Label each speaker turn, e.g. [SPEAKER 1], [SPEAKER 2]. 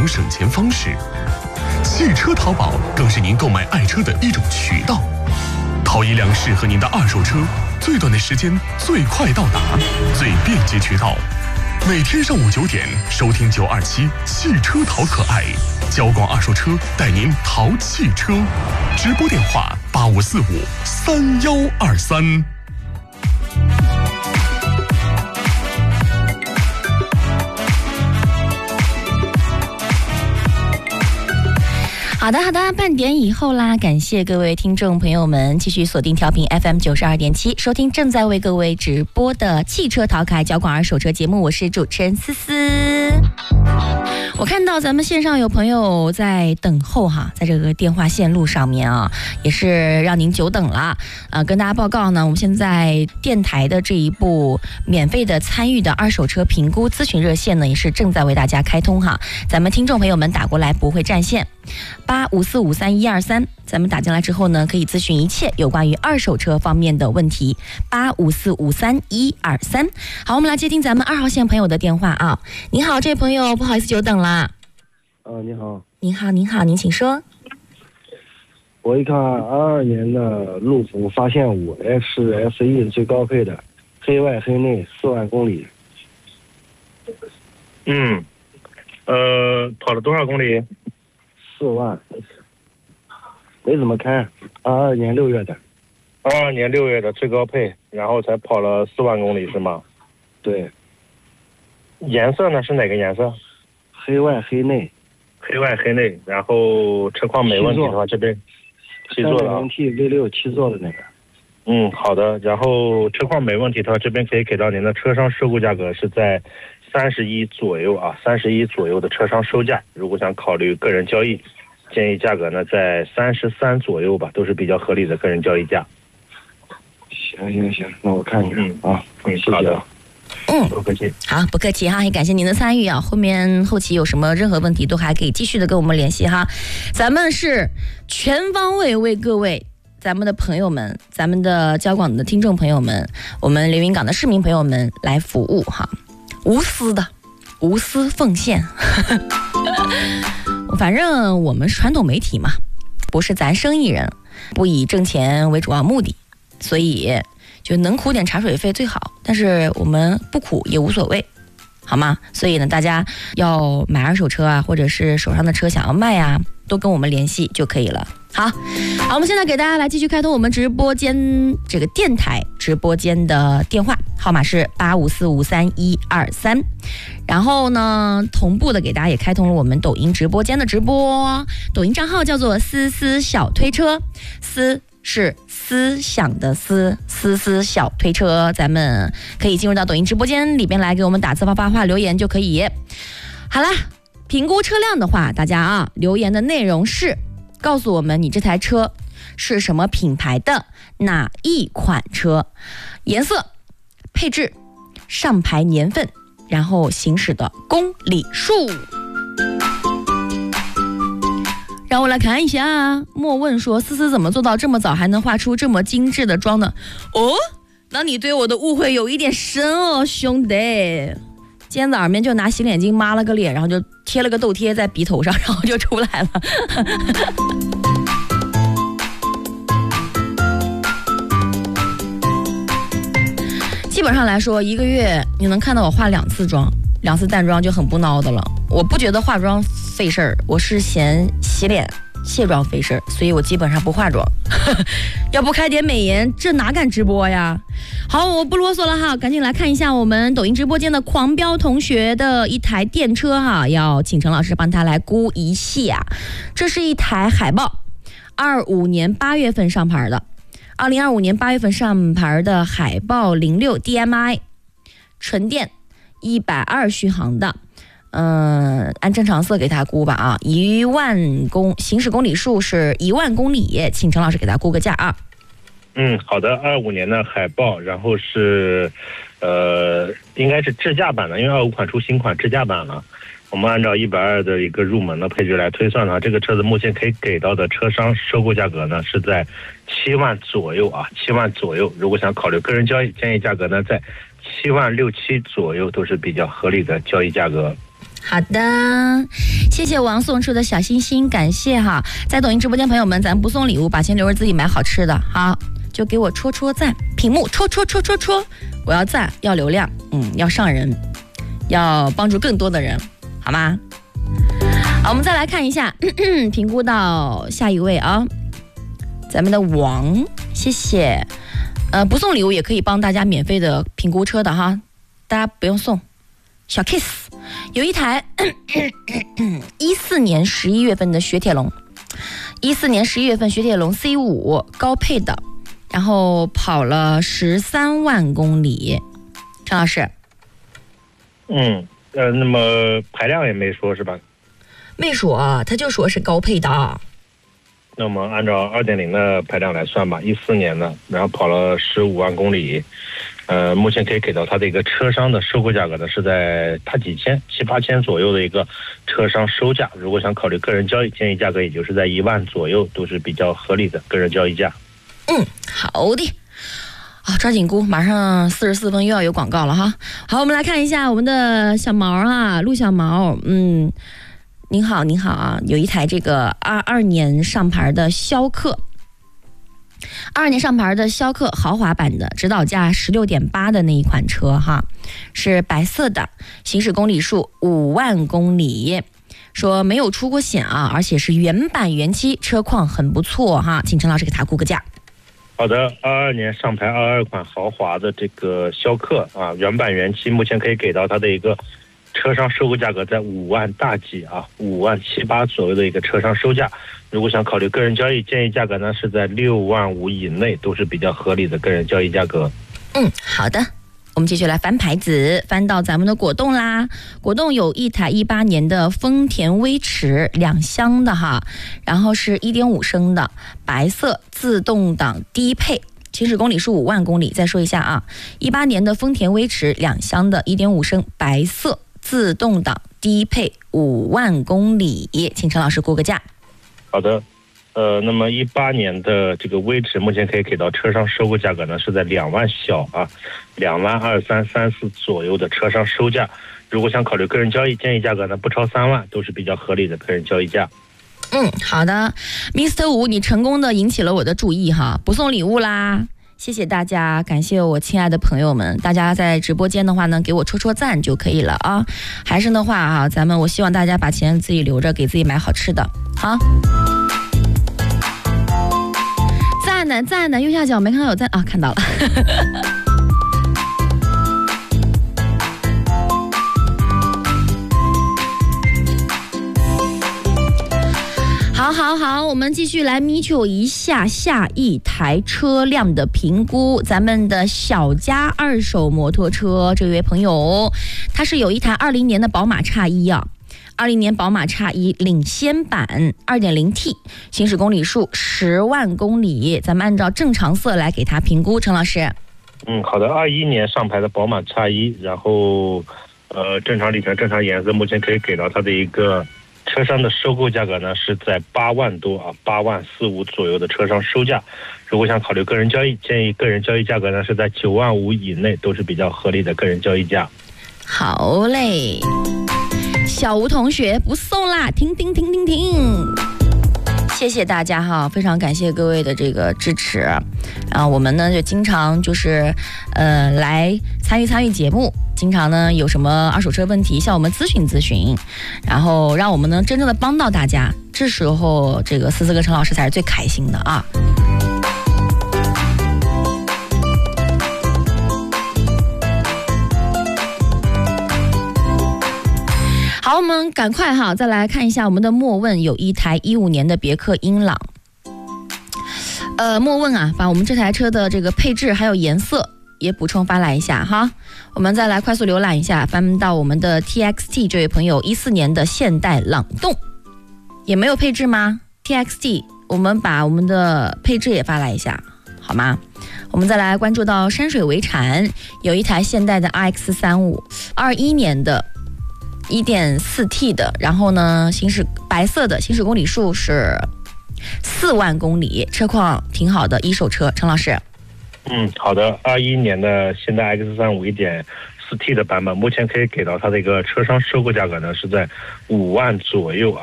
[SPEAKER 1] 种省钱方式。汽车淘宝更是您购买爱车的一种渠道。淘一辆适合您的二手车，最短的时间，最快到达，最便捷渠道。每天上午9点，收听927汽车淘可爱，交广二手车带您淘汽车。直播电话85453123。
[SPEAKER 2] 好的，半点以后啦，感谢各位听众朋友们继续锁定调频 FM 92.7，收听正在为各位直播的汽车淘凯交广二手车节目，我是主持人思思。我看到咱们线上有朋友在等候哈，在这个电话线路上面啊，也是让您久等了。跟大家报告呢，我们现在电台的这一部免费的参与的二手车评估咨询热线呢，也是正在为大家开通哈。咱们听众朋友们打过来不会占线，85453123，咱们打进来之后呢，可以咨询一切有关于二手车方面的问题，85453123。好，我们来接听咱们2号线朋友的电话啊。您好，这位朋友，不好意思久等了。
[SPEAKER 3] 你好。
[SPEAKER 2] 您请说。
[SPEAKER 3] 我一看22年的路虎发现5X SE 最高配的，黑外黑内，4万公里。
[SPEAKER 4] 跑了多少公里
[SPEAKER 3] ？4万，没怎么开。22年6月的。
[SPEAKER 4] 22年6月的最高配，然后才跑了4万公里是吗？
[SPEAKER 3] 对。
[SPEAKER 4] 颜色呢是哪个颜色？
[SPEAKER 3] 黑外黑内。
[SPEAKER 4] 黑外黑内，然后车况没问题的话，这边7座的啊。
[SPEAKER 3] 3.0T V6 7座的那个。
[SPEAKER 4] 好的。然后车况没问题的话，这边可以给到您的车商收购价格是在31左右啊，31左右的车商收价。如果想考虑个人交易，建议价格呢在33左右吧，都是比较合理的个人交易价。
[SPEAKER 3] 行，那我看一看啊。谢谢。
[SPEAKER 4] 好的。不客气。
[SPEAKER 2] 好，不客气哈，也感谢您的参与啊。后期有什么任何问题都还可以继续的跟我们联系哈。咱们是全方位为各位咱们的朋友们，咱们的交广的听众朋友们，我们连云港的市民朋友们来服务哈，无私奉献。反正我们是传统媒体嘛，不是咱生意人，不以挣钱为主要目的，所以就能苦点茶水费最好，但是我们不苦也无所谓，好吗？所以呢，大家要买二手车啊，或者是手上的车想要卖啊，都跟我们联系就可以了。好，我们现在给大家来继续开通我们直播间这个电台直播间的电话号码是85453123，然后呢，同步的给大家也开通了我们抖音直播间的直播，抖音账号叫做思思小推车，思是思想的思小推车，咱们可以进入到抖音直播间里边来给我们打字发话留言就可以。好啦，评估车辆的话，大家啊，留言的内容是告诉我们你这台车是什么品牌的，哪一款车，颜色、配置、上牌年份，然后行驶的公里数。让我来看一下，莫问说思思怎么做到这么早还能画出这么精致的妆呢？哦，那你对我的误会有一点深哦，兄弟。今天早上面就拿洗脸巾抹了个脸，然后就贴了个痘贴在鼻头上，然后就出来了。基本上来说，一个月你能看到我化2次妆，2次淡妆就很不孬的了。我不觉得化妆费事儿，我是嫌洗脸卸妆费事儿，所以我基本上不化妆。要不开点美颜，这哪敢直播呀？好，我不啰嗦了哈，赶紧来看一下我们抖音直播间的狂飙同学的一台电车哈，要请陈老师帮他来估一下。这是一台海豹，25年8月份上牌的，2025年8月份上牌的海豹06 DMI 纯电120续航的。按正常色给他估吧啊，1万行驶公里数是1万公里，请陈老师给他估个价啊。
[SPEAKER 4] 好的，25年的海豹，然后是应该是智驾版的，因为25款出新款智驾版了。我们按照120的一个入门的配置来推算的话，这个车子目前可以给到的车商收购价格呢是在7万左右啊，7万左右。如果想考虑个人交易，建议价格呢在7万6、7左右，都是比较合理的交易价格。
[SPEAKER 2] 好的，谢谢王送出的小心心，感谢哈。在抖音直播间朋友们，咱不送礼物，把钱留着自己买好吃的，好，就给我戳戳赞，屏幕戳，我要赞，要流量，要上人，要帮助更多的人，好吗？好，我们再来看一下，评估到下一位啊，咱们的王，谢谢。不送礼物也可以帮大家免费的评估车的哈，大家不用送。小 kiss 有一台14年11月份的雪铁龙，14年11月份雪铁龙 C5 高配的，然后跑了13万公里。陈老师，
[SPEAKER 4] 那么排量也没说是吧？
[SPEAKER 2] 没说，他就说是高配的。
[SPEAKER 4] 那我们按照 2.0 的排量来算吧，14年的，然后跑了15万公里。目前可以给到它的一个车商的收购价格呢，是在它几千7、8千左右的一个车商收价。如果想考虑个人交易，建议价格也就是在1万左右，都是比较合理的个人交易价。
[SPEAKER 2] 好的。抓紧估，马上44分又要有广告了哈。好，我们来看一下我们的小毛啊，陆小毛，您好啊，有一台这个22年上牌的逍客。22年上牌的逍客豪华版的，指导价16.8的那一款车哈，是白色的，行驶公里数5万公里，说没有出过险啊，而且是原版原漆，车况很不错哈，请陈老师给他估个价。
[SPEAKER 4] 好的，22年上牌22款豪华的这个逍客啊，原版原漆，目前可以给到它的一个车商收购价格在5万大几啊，5万7、8左右的一个车商收价。如果想考虑个人交易，建议价格呢是在6万5以内，都是比较合理的个人交易价格。
[SPEAKER 2] 好的，我们继续来翻牌子，翻到咱们的果冻啦。果冻有一台18年的丰田威驰2厢的哈，然后是1.5升的白色自动挡低配，行驶公里数5万公里。再说一下啊，18年的丰田威驰2厢的1.5升白色自动挡低配5万公里，请陈老师估个价。
[SPEAKER 4] 好的，那么18年的这个威驰目前可以给到车商收购价格呢是在2万小啊，2万23、34左右的车商收价。如果想考虑个人交易，建议价格呢不超3万，都是比较合理的个人交易价。
[SPEAKER 2] 好的 ，Mr. 吴，你成功的引起了我的注意哈，不送礼物啦。谢谢大家，感谢我亲爱的朋友们，大家在直播间的话呢，给我戳戳赞就可以了啊。还是的话啊，我希望大家把钱自己留着，给自己买好吃的。好，赞呢，右下角没看到有赞啊，看到了。好，我们继续来咪求一下下一台车辆的评估。咱们的小家二手摩托车这位朋友，他是有一台20年的宝马X1啊，20年宝马X1领先版 2.0T， 行驶公里数10万公里。咱们按照正常色来给他评估，陈老师。
[SPEAKER 4] 好的，21年上牌的宝马X1，然后正常里程、正常颜色，目前可以给到它的一个车商的收购价格呢是在8万多啊，8万4、5左右的车商收价。如果想考虑个人交易，建议个人交易价格呢是在9万5以内，都是比较合理的个人交易价。
[SPEAKER 2] 好嘞，小吴同学不送啦，停！谢谢大家哈，非常感谢各位的这个支持。我们呢就经常就是来参与节目，经常呢有什么二手车问题向我们咨询，然后让我们呢真正的帮到大家。这时候这个思思跟陈老师才是最开心的啊。好，我们赶快哈，再来看一下我们的莫问，有一台15年的别克英朗。莫问啊，把我们这台车的这个配置还有颜色也补充发来一下哈。我们再来快速浏览一下，翻到我们的 TXT 这位朋友14年的现代朗动，也没有配置吗 ？TXT， 我们把我们的配置也发来一下，好吗？我们再来关注到山水围禅，有一台现代的 RX35， 21年的1.4T 的，然后呢行驶白色的，行驶公里数是4万公里，车况挺好的一手车。陈老师。
[SPEAKER 4] 好的，21年的现代 X35 4T 的版本，目前可以给到它的一个车商收购价格呢是在5万左右啊。